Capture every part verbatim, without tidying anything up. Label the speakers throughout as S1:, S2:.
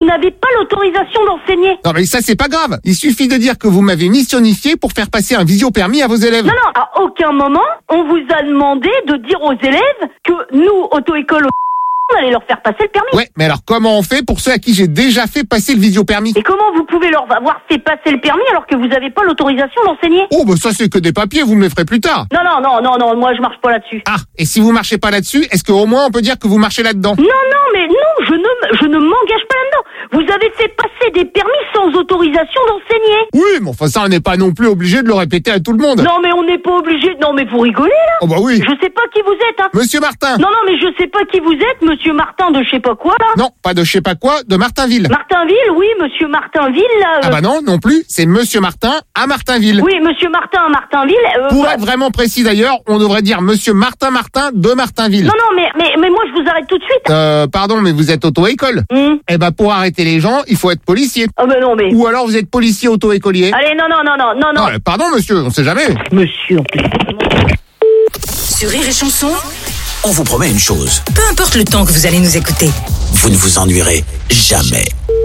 S1: n'avez pas l'autorisation d'enseigner.
S2: Non mais ça c'est pas grave. Il suffit de dire que vous m'avez missionnifié pour faire passer un visio-permis à vos élèves.
S1: Non, non, à aucun moment, on vous a demandé de dire aux élèves que nous, auto-école, on allait leur faire passer le permis.
S2: Ouais, mais alors comment on fait pour ceux à qui j'ai déjà fait passer le visio-permis?
S1: Et comment vous pouvez leur avoir fait passer le permis alors que vous n'avez pas l'autorisation d'enseigner?
S2: Oh bah ça c'est que des papiers, vous me les ferez plus tard.
S1: Non, non, non, non, non, moi je marche pas là-dessus.
S2: Ah, et si vous marchez pas là-dessus, est-ce qu'au moins on peut dire que vous marchez là-dedans?
S1: Non, non, mais non, je ne, je ne m'engage pas là-dedans. Vous avez fait passer des permis sans autorisation d'enseigner.
S2: Oui, mais enfin ça on n'est pas non plus obligé de le répéter à tout le monde.
S1: Non, mais on n'est pas obligé. Non, mais vous rigolez là?
S2: Oh bah oui.
S1: Je sais pas qui vous êtes, hein.
S2: Monsieur Martin.
S1: Non, non, mais je sais pas qui vous êtes, monsieur Martin de je sais pas quoi là.
S2: Non, pas de je sais pas quoi, de Martinville.
S1: Martinville, oui, monsieur Martinville là. Euh...
S2: Ah bah non, non plus, c'est monsieur Martin à Martinville.
S1: Oui, monsieur Martin à Martinville. Euh,
S2: Pour
S1: bah...
S2: être vraiment précis d'ailleurs, on devrait dire monsieur Martin Martin de Martinville.
S1: Non, non, mais, mais, mais moi je vous arrête tout de suite.
S2: Euh, pardon, mais vous êtes auto-école.
S1: Mmh.
S2: Eh bah pour arrêter les gens, il faut être policier.
S1: Ah bah non, mais...
S2: Ou alors vous êtes policier auto-écolier.
S1: Allez, non, non, non, non, non, non.
S2: non pardon monsieur, on sait jamais.
S1: Monsieur, en plus.
S3: Sur Rire et Chanson,
S4: on vous promet une chose.
S3: Peu importe le temps que vous allez nous écouter,
S4: vous ne vous ennuierez jamais.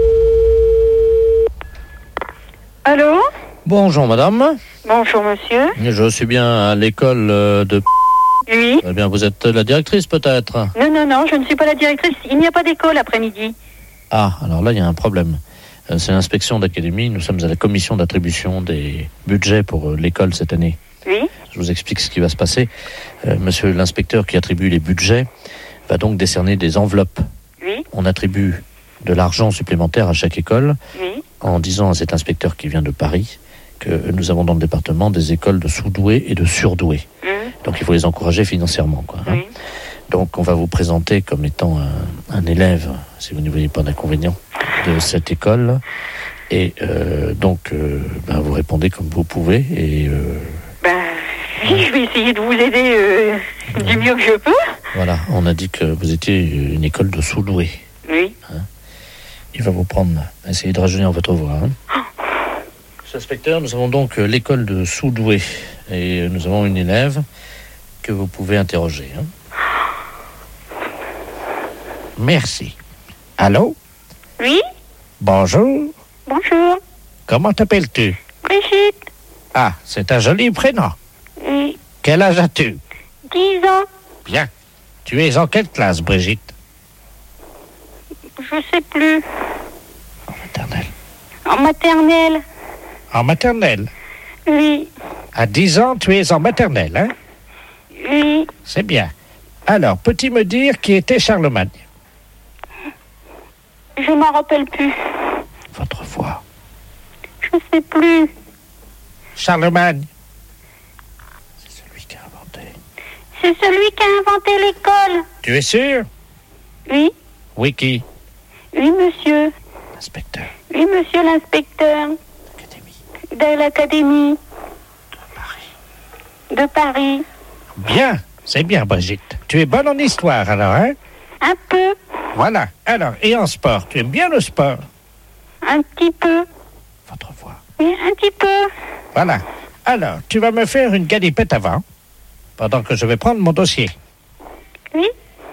S5: Allô?
S6: Bonjour madame.
S5: Bonjour monsieur.
S6: Je suis bien à l'école de...
S5: Oui.
S6: Eh bien, vous êtes la directrice peut-être?
S5: Non, non, non, je ne suis pas la directrice. Il n'y a pas d'école après-midi.
S6: Ah, alors là, il y a un problème. C'est l'inspection d'académie. Nous sommes à la commission d'attribution des budgets pour l'école cette année.
S5: Oui.
S6: Je vous explique ce qui va se passer. Euh, monsieur l'inspecteur qui attribue les budgets va donc décerner des enveloppes.
S5: Oui.
S6: On attribue de l'argent supplémentaire à chaque école,
S5: oui,
S6: en disant à cet inspecteur qui vient de Paris que nous avons dans le département des écoles de sous-doués et de surdoués.
S5: mmh.
S6: Donc il faut les encourager financièrement, quoi, hein.
S5: Oui.
S6: Donc on va vous présenter comme étant un, un élève, si vous ne voyez pas d'inconvénient, de cette école. Et euh, donc euh, ben, vous répondez comme vous pouvez. Et euh,
S5: ben, oui, je vais essayer de vous aider euh, du mieux que je peux.
S6: Voilà, on a dit que vous étiez une école de sous-doués.
S5: Oui.
S6: Hein. Il va vous prendre, essayer de rajeunir votre voix. Hein. Monsieur l'inspecteur, nous avons donc l'école de sous-doués. Et nous avons une élève que vous pouvez interroger. Hein. Merci. Allô?
S5: Oui.
S6: Bonjour.
S5: Bonjour.
S6: Comment t'appelles-tu?
S5: Brigitte.
S6: Ah, c'est un joli prénom.
S5: Oui.
S6: Quel âge as-tu?
S5: dix ans.
S6: Bien. Tu es en quelle classe, Brigitte?
S5: Je sais plus.
S6: En maternelle.
S5: En maternelle.
S6: En maternelle?
S5: Oui.
S6: À dix ans, tu es en maternelle, hein?
S5: Oui.
S6: C'est bien. Alors, peux-tu me dire qui était Charlemagne?
S5: Je m'en rappelle plus.
S6: Votre voix.
S5: Je sais plus.
S6: Charlemagne. C'est celui qui a inventé.
S5: C'est celui qui a inventé l'école.
S6: Tu es sûr?
S5: Oui.
S6: Oui, qui?
S5: Oui, monsieur.
S6: Inspecteur.
S5: Oui, monsieur l'inspecteur.
S6: Académie.
S5: De l'académie.
S6: De Paris.
S5: De Paris.
S6: Bien. C'est bien, Brigitte. Tu es bonne en histoire, alors, hein?
S5: Un peu.
S6: Voilà. Alors, et en sport? Tu aimes bien le sport?
S5: Un petit peu.
S6: Votre voix.
S5: Oui, un petit peu.
S6: Voilà. Alors, tu vas me faire une galipette avant, pendant que je vais prendre mon dossier.
S5: Oui.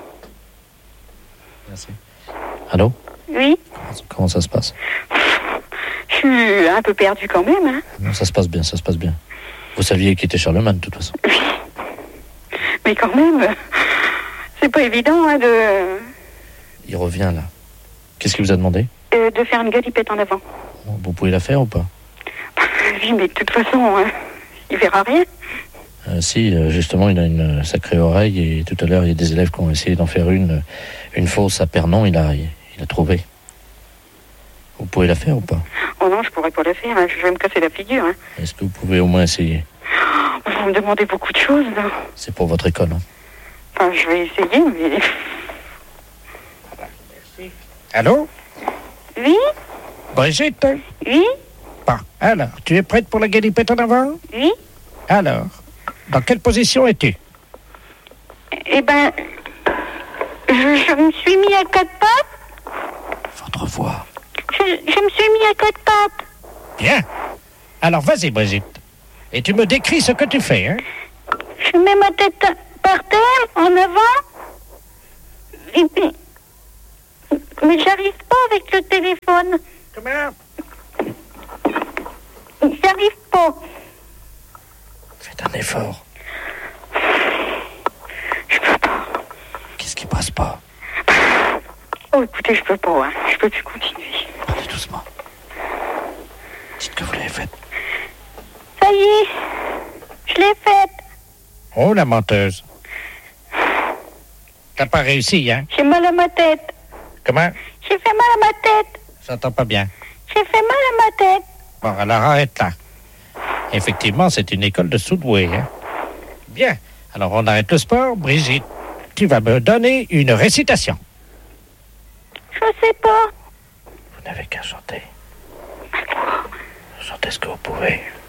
S6: Merci. Allô?
S5: Oui.
S6: Comment, comment ça se passe?
S5: Je suis un peu perdue quand même, hein.
S6: Non, ça se passe bien, ça se passe bien. Vous saviez qui était Charlemagne, de toute façon.
S5: Oui. Mais quand même, c'est pas évident, hein, de...
S6: Il revient, là. Qu'est-ce qu'il vous a demandé?
S5: Euh, de faire une galipette en avant.
S6: Vous pouvez la faire ou pas?
S5: Oui, mais de toute façon, hein, il verra rien.
S6: Euh, si, euh, justement, il a une sacrée oreille et tout à l'heure, il y a des élèves qui ont essayé d'en faire une, une fausse à Pernon, il a, il, il a trouvé. Vous pouvez la faire ou pas?
S5: Oh non, je pourrais pas la faire, hein, je vais me casser la figure. Hein.
S6: Est-ce que vous pouvez au moins essayer?
S5: Vous me demandez beaucoup de choses, là.
S6: C'est pour votre école, hein?
S5: Enfin, je vais essayer, mais...
S6: Merci. Allô?
S5: Oui?
S6: Brigitte?
S5: Oui?
S6: Bon, alors, tu es prête pour la galipette en avant?
S5: Oui?
S6: Alors, dans quelle position es-tu?
S5: Eh ben, je, je me suis mis à quatre pattes.
S6: Votre voix.
S5: Je, je me suis mis à quatre pattes.
S6: Bien. Alors, vas-y, Brigitte. Et tu me décris ce que tu fais, hein?
S5: Je mets ma tête par terre, en avant. Et puis, Mais j'arrive pas avec le téléphone.
S6: Comment?
S5: J'arrive pas.
S6: Faites un effort.
S5: Je peux pas.
S6: Qu'est-ce qui passe pas?
S5: Oh, écoutez, je peux pas, hein. Je peux plus continuer.
S6: Parlez doucement. Dites que vous l'avez faite.
S5: Ça y est, je l'ai faite.
S6: Oh, la menteuse. T'as pas réussi, hein?
S5: J'ai mal à ma tête.
S6: Comment?
S5: J'ai fait mal à ma tête.
S6: J'entends pas bien.
S5: J'ai fait mal à ma tête.
S6: Bon, alors arrête là. Effectivement, c'est une école de Soudoué, hein? Bien. Alors, on arrête le sport. Brigitte, tu vas me donner une récitation.
S5: Je sais pas.
S6: Vous n'avez qu'à chanter. Chantez ce que vous pouvez.